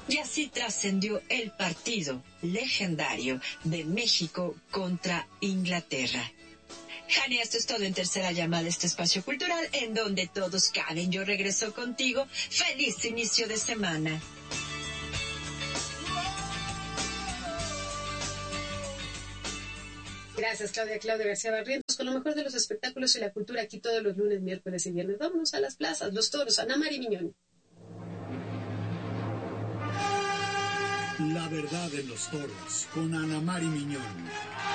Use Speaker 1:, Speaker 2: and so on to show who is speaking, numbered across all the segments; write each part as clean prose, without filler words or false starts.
Speaker 1: Y así trascendió el partido legendario de México contra Inglaterra. Jania, esto es todo en Tercera Llamada, este espacio cultural en donde todos caben. Yo regreso contigo. ¡Feliz inicio de semana!
Speaker 2: Gracias, Claudia García Barrientos, con lo mejor de los espectáculos y la cultura aquí todos los lunes, miércoles y viernes. Vámonos a las plazas, los toros, Ana Mari Miñón.
Speaker 3: La verdad en los toros, con Ana Mari Miñón.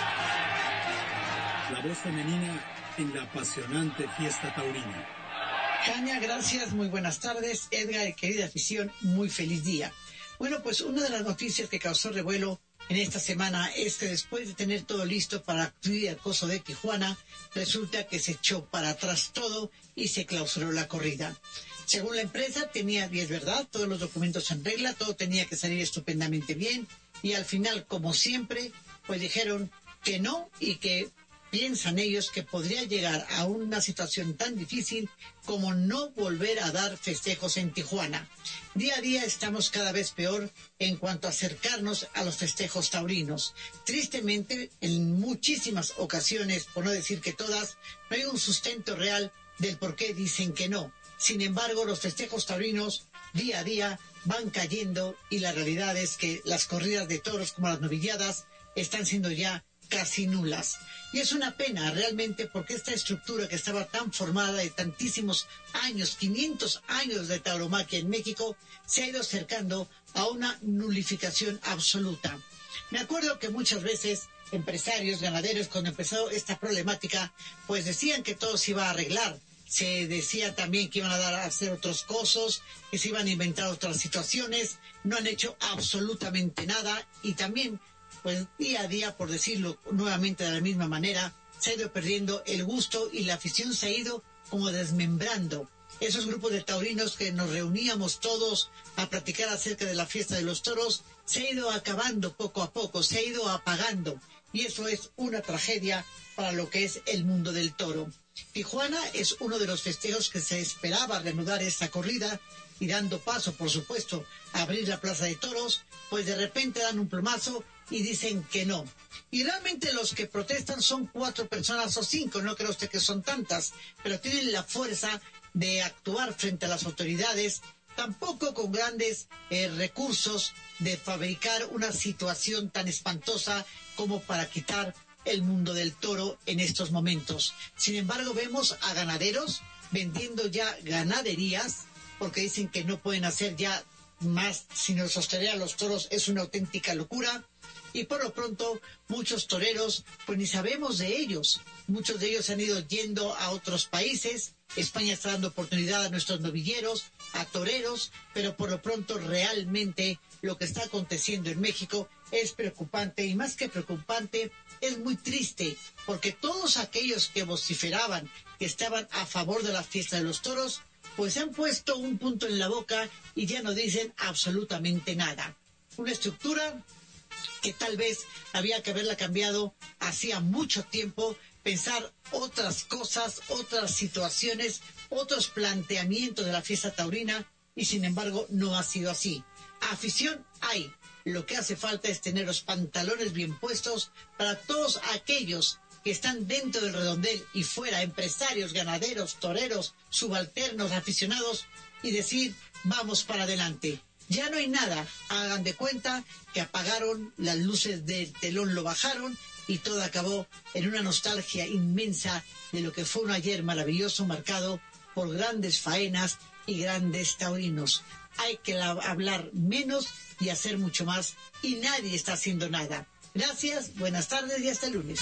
Speaker 3: La voz femenina en la apasionante fiesta taurina.
Speaker 4: Jania, gracias, muy buenas tardes. Edgar, querida afición, muy feliz día. Bueno, pues una de las noticias que causó revuelo en esta semana es que después de tener todo listo para acudir al coso de Tijuana, resulta que se echó para atrás todo y se clausuró la corrida. Según la empresa, tenía, y es verdad, todos los documentos en regla, todo tenía que salir estupendamente bien, y al final, como siempre, pues dijeron que no y que piensan ellos que podría llegar a una situación tan difícil como no volver a dar festejos en Tijuana. Día a día estamos cada vez peor en cuanto a acercarnos a los festejos taurinos. Tristemente, en muchísimas ocasiones, por no decir que todas, no hay un sustento real del por qué dicen que no. Sin embargo, los festejos taurinos día a día van cayendo y la realidad es que las corridas de toros como las novilladas están siendo ya casi nulas. Y es una pena realmente porque esta estructura que estaba tan formada de tantísimos años, 500 años de tauromaquia en México, se ha ido acercando a una nulificación absoluta. Me acuerdo que muchas veces empresarios, ganaderos, cuando empezó esta problemática, pues decían que todo se iba a arreglar. Se decía también que iban a hacer otros cosos, que se iban a inventar otras situaciones. No han hecho absolutamente nada y también, pues día a día, por decirlo nuevamente de la misma manera, se ha ido perdiendo el gusto y la afición se ha ido como desmembrando. Esos grupos de taurinos que nos reuníamos todos a platicar acerca de la fiesta de los toros, se ha ido acabando poco a poco, se ha ido apagando. Y eso es una tragedia para lo que es el mundo del toro. Tijuana es uno de los festejos que se esperaba reanudar esta corrida y dando paso, por supuesto, a abrir la plaza de toros, pues de repente dan un plomazo y dicen que no. Y realmente los que protestan son 4 personas o 5, no creo usted que son tantas, pero tienen la fuerza de actuar frente a las autoridades, tampoco con grandes recursos de fabricar una situación tan espantosa como para quitar el mundo del toro en estos momentos. Sin embargo, vemos a ganaderos vendiendo ya ganaderías, porque dicen que no pueden hacer ya más, sino sostener a los toros es una auténtica locura. Y por lo pronto, muchos toreros, pues ni sabemos de ellos. Muchos de ellos han ido yendo a otros países. España está dando oportunidad a nuestros novilleros, a toreros, pero por lo pronto realmente lo que está aconteciendo en México es preocupante y más que preocupante, es muy triste, porque todos aquellos que vociferaban que estaban a favor de la fiesta de los toros, pues han puesto un punto en la boca y ya no dicen absolutamente nada. Una estructura que tal vez había que haberla cambiado hacía mucho tiempo, pensar otras cosas, otras situaciones, otros planteamientos de la fiesta taurina, y sin embargo no ha sido así. Afición hay. Lo que hace falta es tener los pantalones bien puestos para todos aquellos que están dentro del redondel y fuera, empresarios, ganaderos, toreros, subalternos, aficionados, y decir, vamos para adelante. Ya no hay nada, hagan de cuenta que apagaron las luces del telón, lo bajaron y todo acabó en una nostalgia inmensa de lo que fue un ayer maravilloso marcado por grandes faenas y grandes taurinos. Hay que hablar menos y hacer mucho más y nadie está haciendo nada. Gracias, buenas tardes y hasta el lunes.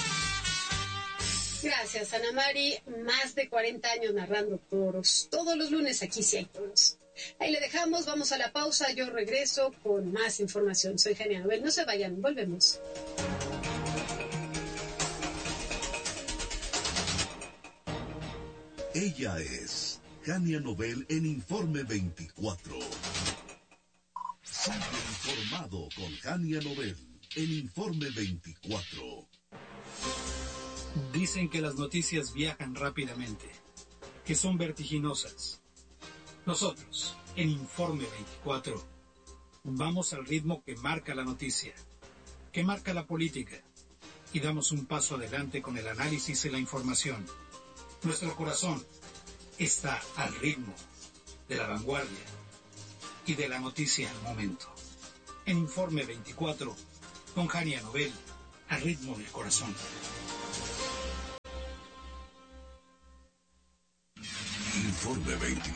Speaker 2: Gracias, Ana Mari. Más de 40 años narrando toros. Todos los lunes aquí sí hay toros. Ahí le dejamos, vamos a la pausa, yo regreso con más información. Soy Jania Nobel, no se vayan, volvemos.
Speaker 5: Ella es Jania Nobel en Informe 24. Sigue informado con Jania Nobel en Informe 24.
Speaker 3: Dicen que las noticias viajan rápidamente, que son vertiginosas. Nosotros, en Informe 24, Vamos al ritmo que marca la noticia, que marca la política, y damos un paso adelante con el análisis y la información. Nuestro corazón está al ritmo de la vanguardia y de la noticia al momento. En Informe 24, con Jania Nobel, al ritmo del corazón.
Speaker 5: Informe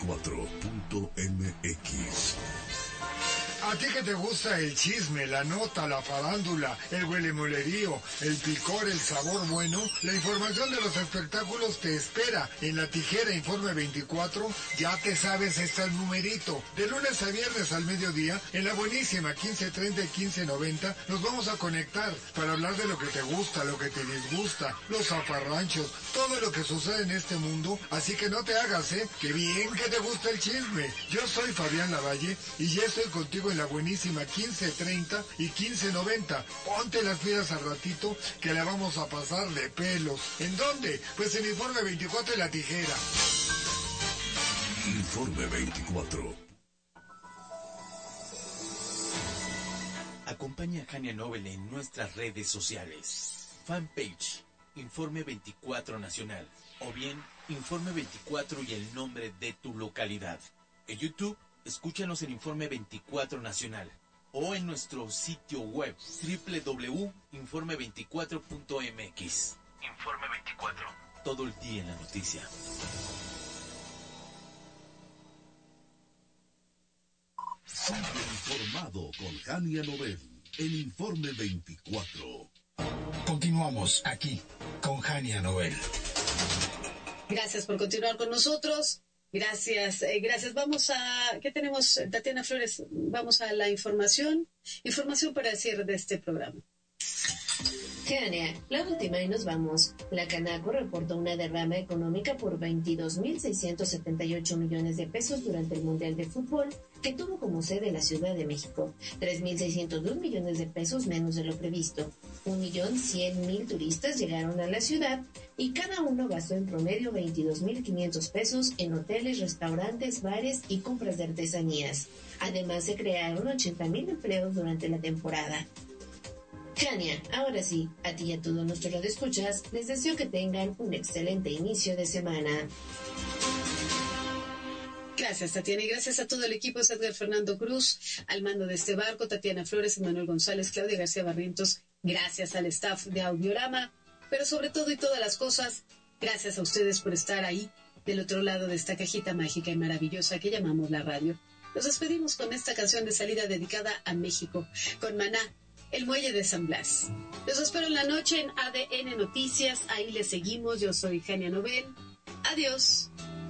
Speaker 5: 24.mx.
Speaker 6: A ti que te gusta el chisme, la nota, la farándula, el huelemolerío, el picor, el sabor bueno, la información de los espectáculos te espera en La Tijera Informe 24. Ya te sabes este numerito. De lunes a viernes al mediodía, en la buenísima 1530 y 1590, nos vamos a conectar para hablar de lo que te gusta, lo que te disgusta, los zafarranchos, todo lo que sucede en este mundo. Así que no te hagas, que bien que te gusta el chisme. Yo soy Fabián Lavalle y ya estoy contigo en la buenísima 1530 y 1590. Ponte las pilas al ratito que la vamos a pasar de pelos. ¿En dónde? Pues en Informe 24 y La Tijera.
Speaker 5: Informe 24.
Speaker 7: Acompaña a Jania Nobel en nuestras redes sociales. Fanpage, Informe 24 Nacional. O bien, Informe 24 y el nombre de tu localidad. En YouTube, escúchanos en Informe 24 Nacional o en nuestro sitio web www.informe24.mx. Informe 24. Todo el día en la noticia.
Speaker 5: Siempre informado con Jania Nobel en Informe 24.
Speaker 3: Continuamos aquí con Jania Nobel.
Speaker 2: Gracias por continuar con nosotros. Gracias. Vamos a... ¿Qué tenemos, Tatiana Flores? Vamos a la información. Información para el cierre de este programa.
Speaker 8: Jania, la última y nos vamos. La Canaco reportó una derrama económica por 22.678 millones de pesos durante el Mundial de Fútbol, que tuvo como sede la Ciudad de México. 3.602 millones de pesos menos de lo previsto. 1.100.000 turistas llegaron a la ciudad y cada uno gastó en promedio 22.500 pesos en hoteles, restaurantes, bares y compras de artesanías. Además, se crearon 80.000 empleos durante la temporada. Jania, ahora sí, a ti y a todos nuestros radioescuchas, les deseo que tengan un excelente inicio de semana.
Speaker 2: Gracias, Tatiana, y gracias a todo el equipo. Es Edgar Fernando Cruz, al mando de este barco, Tatiana Flores, Manuel González, Claudia García Barrientos. Gracias al staff de Audiorama, pero sobre todo y todas las cosas, gracias a ustedes por estar ahí, del otro lado de esta cajita mágica y maravillosa que llamamos la radio. Nos despedimos con esta canción de salida dedicada a México, con Maná, El Muelle de San Blas. Los espero en la noche en ADN Noticias. Ahí les seguimos. Yo soy Jania Nobel. Adiós.